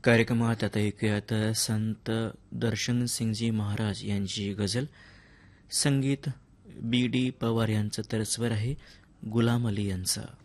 कार्यक्रमात आता ऐकूयात संत दर्शन सिंगजी महाराज यांची गझल. संगीत बी डी पवार यांचं तर स्वर आहे गुलाम अली यांचा.